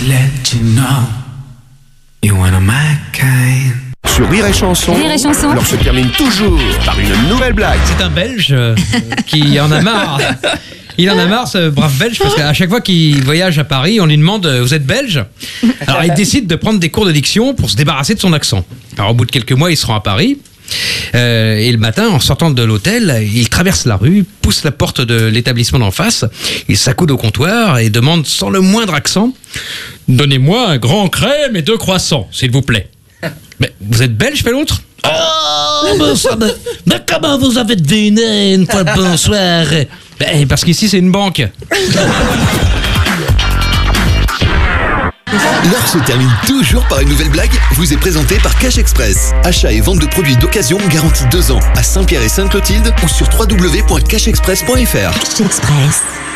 let you know you one of my kind. Sur Rire et Chanson, l'heure se termine toujours par une nouvelle blague. C'est un Belge qui en a marre. Il en a marre, ce brave Belge, parce qu'à chaque fois qu'il voyage à Paris, on lui demande « Vous êtes belge ?» Alors il décide de prendre des cours de diction pour se débarrasser de son accent. Alors au bout de quelques mois, il se rend à Paris. Et le matin, en sortant de l'hôtel, il traverse la rue, pousse la porte de l'établissement d'en face, il s'accoude au comptoir et demande sans le moindre accent « Donnez-moi un grand crème et 2 croissants, s'il vous plaît. » Mais vous êtes belge, fait l'autre ? Mais comment vous avez deviné une fois bonsoir ? Parce qu'ici c'est une banque. L'heure se termine toujours par une nouvelle blague, vous est présentée par Cash Express. Achat et vente de produits d'occasion garantis 2 ans à Saint-Pierre et Sainte-Clotilde ou sur www.cashexpress.fr. Cash Express.